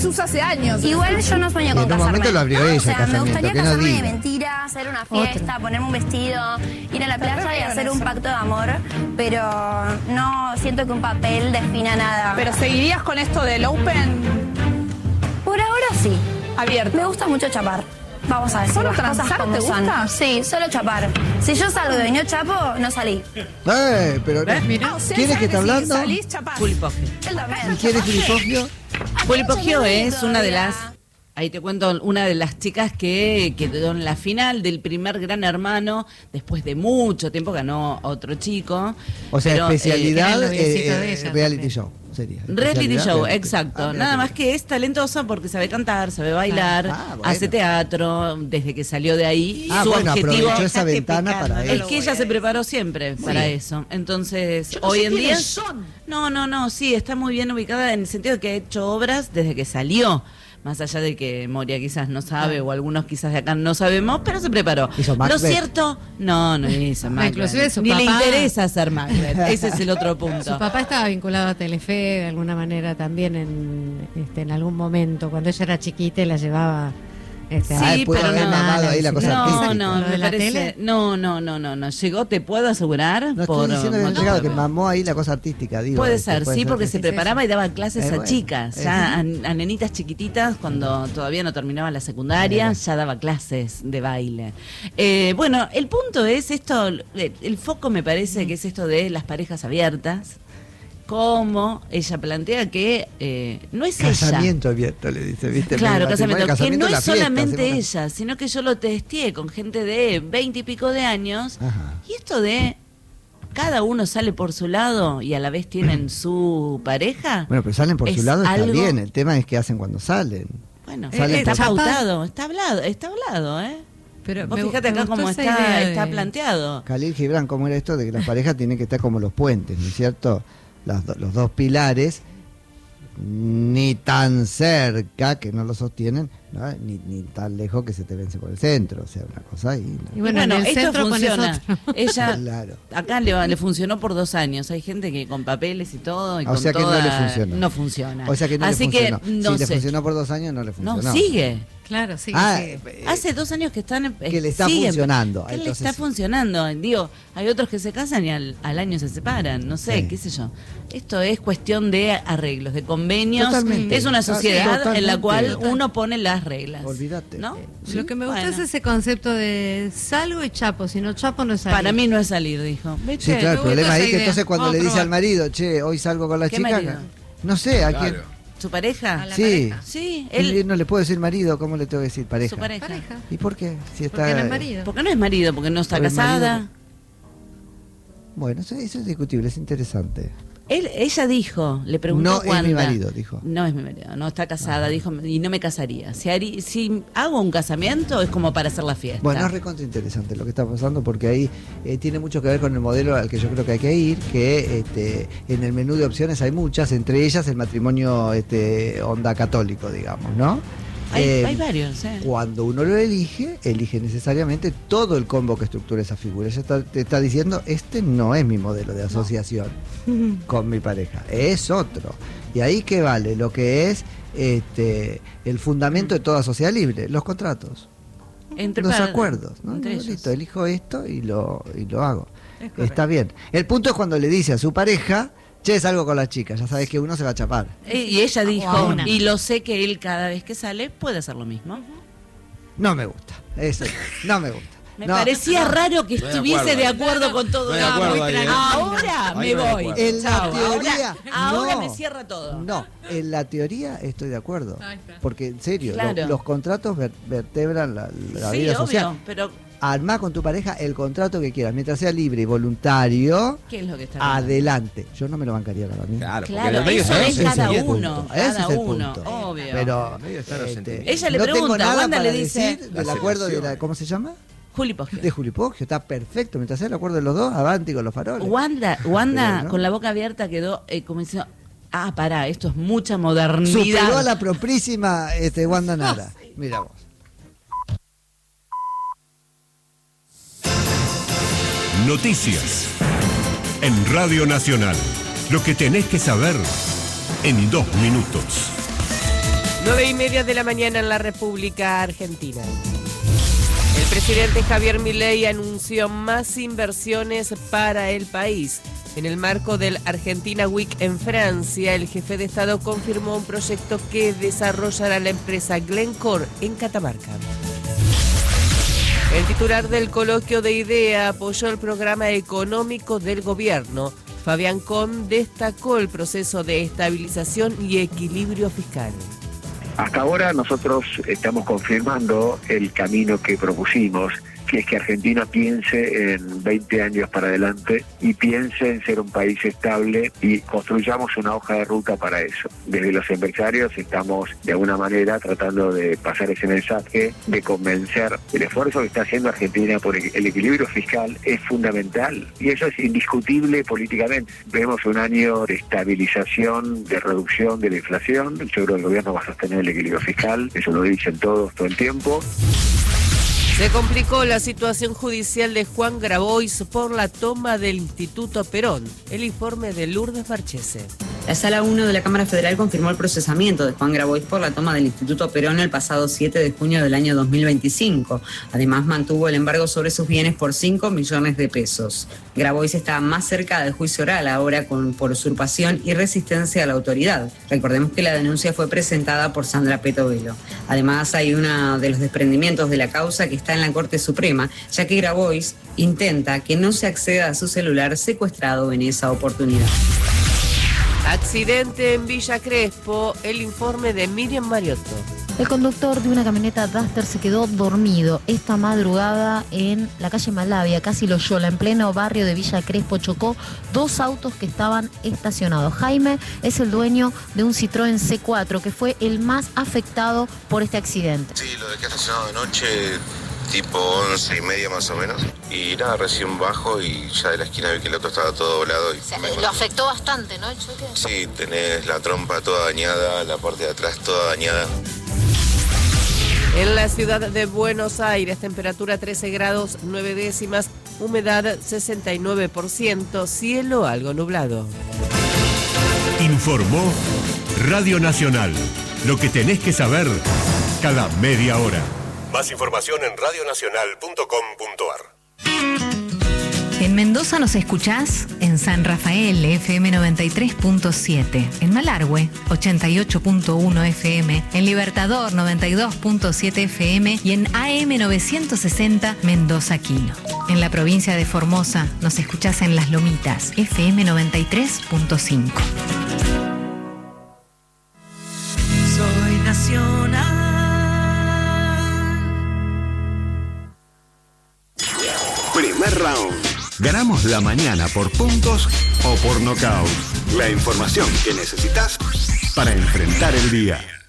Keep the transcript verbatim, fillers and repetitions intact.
usa hace años. Igual yo no sueño con en un casarme. momento lo abrió No, ella, o sea, el me casamiento, gustaría que no casarme de diga. mentira, hacer una fiesta, ponerme un vestido, ir a la playa y hacer un pacto de amor, pero no siento que un papel defina nada. ¿Pero seguirías con esto del open Por ahora sí. abierto? Me gusta mucho chapar. Vamos a decir ¿Solo las cosas transar como te son. gusta? Sí, solo chapar. Si yo salgo y no chapo, no salí. Eh, pero ¿Ves? Mira. Ah, o sea, ¿quién es ya que está si hablando? salís, chapás. Pulipogio. Él también. ¿Y quién es Filipogio? Pulipogio es todavía. una de las... Ahí te cuento, una de las chicas que quedó en la final del primer Gran Hermano, después de mucho tiempo ganó otro chico. O sea, pero, eh, especialidad era el noviecito eh, de eh, ella reality también. show sería. Reality Especialidad, show, reality. exacto. Ah, Nada mira más qué que es talentosa porque sabe cantar, sabe bailar, Ah, bueno. hace teatro, desde que salió de ahí. Ah, su bueno, objetivo aprovechó esa Dejaste ventana picando, para no es eso. que ella se preparó siempre para eso. Entonces, no hoy sé en día... quiénes son. No, no, no, sí, está muy bien ubicada en el sentido de que ha hecho obras desde que salió. Más allá de que Moria quizás no sabe, o algunos quizás de acá no sabemos, pero se preparó. ¿Hizo Lo Macbeth? cierto, no, no hizo Macbeth. inclusive su Ni le papá- interesa hacer Macbeth. Ese es el otro punto. Su papá estaba vinculado a Telefe de alguna manera también en, este, en algún momento. Cuando ella era chiquita y la llevaba este, Sí, Ah, él pudo pero haber no. mamado ahí la cosa No, artística. no, ¿Lo de me la parece. tele? No, no, no, no, no. Llegó, te puedo asegurar. No por estoy diciendo que no montón- llegado, que mamó ahí la cosa artística, digo. Puede este, ser, sí, porque que se sí. preparaba y daba clases Eh, a bueno, chicas, eh, ya a, a nenitas chiquititas, cuando todavía no terminaba la secundaria, ya daba clases de baile. Eh, bueno, el punto es esto, el, el foco me parece que es esto de las parejas abiertas, como ella plantea que eh, no es ella. Casamiento abierto, le dice, ¿viste? Claro, Matrimonio, casamiento, que no la es fiesta, solamente hacemos ella, sino que yo lo testeé con gente de veinte y pico de años, Ajá. y esto de cada uno sale por su lado y a la vez tienen su pareja. Bueno, pero salen por es su lado, está algo- bien. El tema es qué hacen cuando salen. Bueno, Salen está por- pautado, está hablado, está hablado, ¿eh? Pero Vos me- fíjate me acá gustó cómo esa está, idea de- está planteado. Khalil Gibran, ¿cómo era esto de que las parejas tienen que estar como los puentes, ¿no es cierto? Las do- los dos pilares, ni tan cerca que no lo sostienen, ¿no? ni, ni tan lejos que se te vence por el centro, o sea, una cosa ahí. ¿no? Y bueno, en el esto centro pones funciona. otro. Ella, Claro. acá le, le funcionó por dos años. Hay gente que con papeles y todo, y O con sea que no toda- le funcionó. No funciona. O sea que no Así le que funcionó. no si le sé. funcionó por dos años, no le funcionó. No, sigue. Claro, sí, Ah, sí. eh, Hace dos años que están que le está siguen. funcionando. Que le Entonces- está funcionando. Digo, hay otros que se casan y al, al año se separan. No sé, Sí. qué sé yo. Esto es cuestión de arreglos, de convenios. Totalmente. Es una Ah, sí, sociedad en la totalmente. cual uno pone las reglas. Olvídate. ¿No? Lo que me gusta Bueno. es ese concepto de salgo y chapo, si no chapo no es salir. Para mí no es salir, dijo. ¿Viste? Sí, claro, el me problema gusta ahí esa que idea. entonces cuando Vamos le a dice probar. al marido, che, hoy salgo con la ¿Qué chica, marido? no sé, ¿a quién? Claro. ¿Su pareja? A la Sí. pareja. Sí, Él él. no le puedo decir marido, ¿cómo le tengo que decir pareja? Su pareja. Pareja. ¿Y por qué? Si está Porque no es marido. Porque no es marido, porque no está Porque el casada. marido- Bueno, eso, eso es discutible, es interesante. Él, ella dijo, le preguntó No es Wanda. mi marido, dijo. No es mi marido, no está casada, dijo, y no me casaría. Si, harí- si hago un casamiento es como para hacer la fiesta. Bueno, es recontra interesante lo que está pasando porque ahí eh, tiene mucho que ver con el modelo al que yo creo que hay que ir, que este, en el menú de opciones hay muchas, entre ellas el matrimonio este, onda católico, digamos, ¿no? hay, Eh, hay varios, ¿eh? Cuando uno lo elige, elige necesariamente todo el combo que estructura esa figura. Ella está, te está diciendo, este no es mi modelo de asociación con mi pareja, es otro. Y ahí que vale lo que es este el fundamento de toda sociedad libre, los contratos, Entre los par- acuerdos. ¿no? entre No, ellos. listo, elijo esto y lo, y lo hago. Es correcto. Está bien. El punto es cuando le dice a su pareja, che, salgo con la chica, ya sabes que uno se va a chapar. Eh, Y ella a dijo, una. y lo sé que él cada vez que sale puede hacer lo mismo. No me gusta, eso no me gusta. Me No, parecía raro que Estoy de estuviese de acuerdo. acuerdo con todo Estoy de eso. acuerdo ahí, ¿eh? Ahora Ahí me no de voy. acuerdo. En la Chao, teoría, ahora, ahora no. me cierra todo. No, en la teoría estoy de acuerdo. Ahí está. Porque en serio, Claro. lo- los contratos ver- vertebran la, la Sí, vida obvio, social. pero Armá con tu pareja el contrato que quieras, mientras sea libre y voluntario, ¿qué es lo que está hablando? adelante. Yo no me lo bancaría para mí. Claro, porque en Claro, el medio eso está es los cada sentimientos. uno, Ese cada es el uno, punto. obvio. Pero En el medio están los este, sentimientos. Ella le no tengo pregunta, nada Wanda para le dice- decir del La acuerdo de la, selección. ¿cómo se llama? Juli Poggio. De Juli Poggio, está perfecto. Mientras sea el acuerdo de los dos, avanti con los faroles. Wanda, Wanda Pero, ¿no? con la boca abierta quedó eh, como diciendo, ah, pará, esto es mucha Superó a modernidad. la proprísima este, Wanda Nara. Mira vos. Noticias. En Radio Nacional. Lo que tenés que saber en dos minutos. Nueve y media de la mañana en la República Argentina. El presidente Javier Milei anunció más inversiones para el país. En el marco del Argentina Week en Francia, el jefe de Estado confirmó un proyecto que desarrollará la empresa Glencore en Catamarca. El titular del coloquio de IDEA apoyó el programa económico del gobierno. Fabián Con destacó el proceso de estabilización y equilibrio fiscal. Hasta ahora nosotros estamos confirmando el camino que propusimos, que es que Argentina piense en veinte años para adelante y piense en ser un país estable y construyamos una hoja de ruta para eso. Desde los empresarios estamos de alguna manera tratando de pasar ese mensaje, de convencer. El esfuerzo que está haciendo Argentina por el equilibrio fiscal es fundamental y eso es indiscutible políticamente. Vemos un año de estabilización, de reducción de la inflación. Yo creo que el gobierno va a sostener el equilibrio fiscal, eso lo dicen todos todo el tiempo. Se complicó la situación judicial de Juan Grabois por la toma del Instituto Perón. El informe de Lourdes Marchese. La Sala uno de la Cámara Federal confirmó el procesamiento de Juan Grabois por la toma del Instituto Perón el pasado siete de junio del año dos mil veinticinco. Además, mantuvo el embargo sobre sus bienes por cinco millones de pesos. Grabois está más cerca del juicio oral ahora con, por usurpación y resistencia a la autoridad. Recordemos que la denuncia fue presentada por Sandra Petovelo. Además, hay uno de los desprendimientos de la causa que está en la Corte Suprema, ya que Grabois intenta que no se acceda a su celular secuestrado en esa oportunidad. Accidente en Villa Crespo, el informe de Miriam Mariotto. El conductor de una camioneta Duster se quedó dormido esta madrugada en la calle Malavia, casi Loyola, en pleno barrio de Villa Crespo. Chocó dos autos que estaban estacionados. Jaime es el dueño de un Citroën C cuatro, que fue el más afectado por este accidente. Sí, lo dejé estacionado de noche, tipo once y media más o menos. Y nada, recién bajo y ya de la esquina vi que el auto estaba todo doblado. Y o sea, lo afectó bastante, ¿no? El choque. Sí, tenés la trompa toda dañada, la parte de atrás toda dañada. En la ciudad de Buenos Aires, temperatura trece grados nueve décimas, humedad sesenta y nueve por ciento, cielo algo nublado. Informó Radio Nacional. Lo que tenés que saber cada media hora. Más información en radio nacional punto com punto ar. En Mendoza nos escuchás en San Rafael, F M noventa y tres punto siete, en Malargüe, ochenta y ocho punto uno F M, en Libertador, noventa y dos punto siete F M y en A M novecientos sesenta Mendoza Quino. En la provincia de Formosa nos escuchás en Las Lomitas, F M noventa y tres punto cinco. Soy nacional. Primer round. Ganamos la mañana por puntos o por nocaut. La información que necesitas para enfrentar el día.